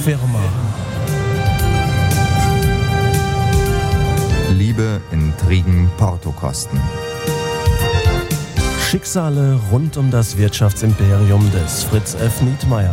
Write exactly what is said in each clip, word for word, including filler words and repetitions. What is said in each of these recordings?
Firma. Liebe, Intrigen, Portokosten. Schicksale rund um das Wirtschaftsimperium des Fritz F. Nietmeyer.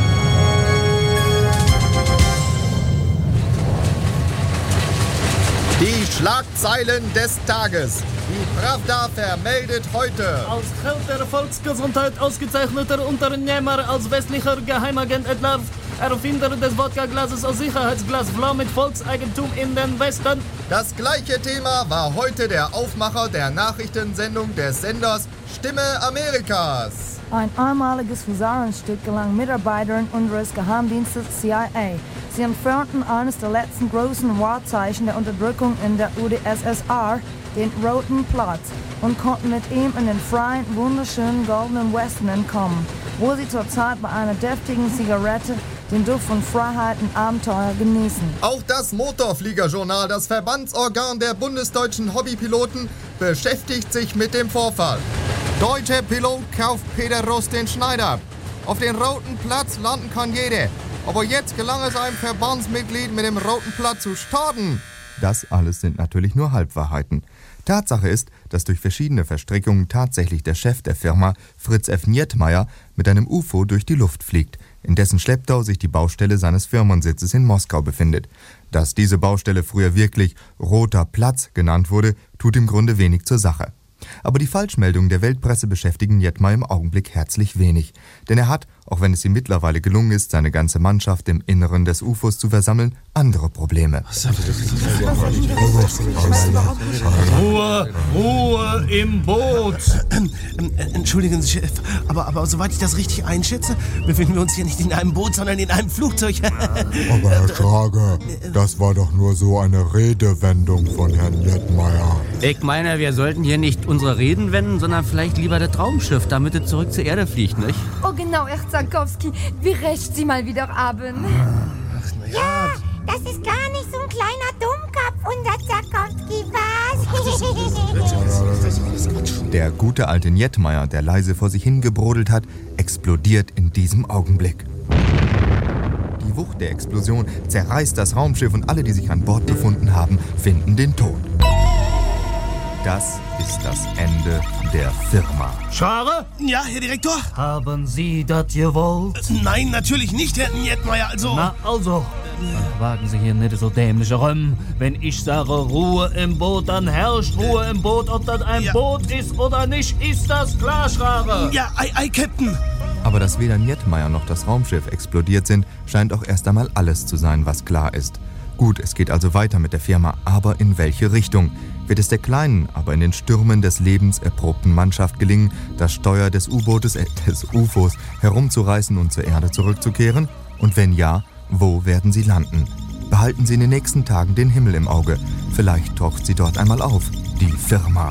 Die Schlagzeilen des Tages. Die Pravda vermeldet heute. Als Held der Volksgesundheit ausgezeichneter Unternehmer, als westlicher Geheimagent entlarvt, Erfinder des Wodka-Glases als Sicherheitsglas, Blau mit Volkseigentum in den Westen. Das gleiche Thema war heute der Aufmacher der Nachrichtensendung des Senders Stimme Amerikas. Ein einmaliges Husarenstück gelang Mitarbeitern unseres Geheimdienstes C I A. Sie entfernten eines der letzten großen Wahrzeichen der Unterdrückung in der U d S S R, den Roten Platz, und konnten mit ihm in den freien, wunderschönen goldenen Westen entkommen, wo sie zurzeit bei einer deftigen Zigarette den Duft von Freiheit und Abenteuer genießen. Auch das Motorfliegerjournal, das Verbandsorgan der bundesdeutschen Hobbypiloten, beschäftigt sich mit dem Vorfall. Deutscher Pilot kauft Peter Rust den Schneider. Auf den Roten Platz landen kann jeder. Aber jetzt gelang es einem Verbandsmitglied mit dem Roten Platz zu starten. Das alles sind natürlich nur Halbwahrheiten. Tatsache ist, dass durch verschiedene Verstrickungen tatsächlich der Chef der Firma, Fritz F. Nietmeyer, mit einem U F O durch die Luft fliegt, in dessen Schlepptau sich die Baustelle seines Firmensitzes in Moskau befindet. Dass diese Baustelle früher wirklich Roter Platz genannt wurde, tut im Grunde wenig zur Sache. Aber die Falschmeldungen der Weltpresse beschäftigen Nietmeyer im Augenblick herzlich wenig. Denn er hat, auch wenn es ihm mittlerweile gelungen ist, seine ganze Mannschaft im Inneren des U F Os zu versammeln, andere Probleme. Ruhe, Ruhe im Boot! Ähm, ähm, entschuldigen Sie, Chef, aber, aber soweit ich das richtig einschätze, befinden wir uns hier nicht in einem Boot, sondern in einem Flugzeug. Aber Herr Schrage, das war doch nur so eine Redewendung von Herrn Nietmeyer. Ich meine, wir sollten hier nicht unsere Reden wenden, sondern vielleicht lieber das Traumschiff, damit es zurück zur Erde fliegt, nicht? Oh genau, Herr Zankowski, wie recht Sie mal wieder haben. Ja, das ist gar nicht so ein kleiner Dummkopf, unser Zankowski, was? Der gute alte Nietmeyer, der leise vor sich hingebrodelt hat, explodiert in diesem Augenblick. Die Wucht der Explosion zerreißt das Raumschiff und alle, die sich an Bord befunden haben, finden den Tod. Das ist das Ende der Firma. Schare? Ja, Herr Direktor? Haben Sie das gewollt? Nein, natürlich nicht, Herr Nietmeyer, also... Na, also, dann wagen Sie hier nicht so dämliche rum. Wenn ich sage Ruhe im Boot, dann herrscht Ruhe im Boot. Ob das ein ja. Boot ist oder nicht, ist das klar, Schare? Ja, ei, ei, Captain. Aber dass weder Nietmeyer noch das Raumschiff explodiert sind, scheint auch erst einmal alles zu sein, was klar ist. Gut, es geht also weiter mit der Firma, aber in welche Richtung? Wird es der kleinen, aber in den Stürmen des Lebens erprobten Mannschaft gelingen, das Steuer des U-Bootes, äh, des U F Os herumzureißen und zur Erde zurückzukehren? Und wenn ja, wo werden sie landen? Behalten Sie in den nächsten Tagen den Himmel im Auge. Vielleicht taucht sie dort einmal auf, die Firma.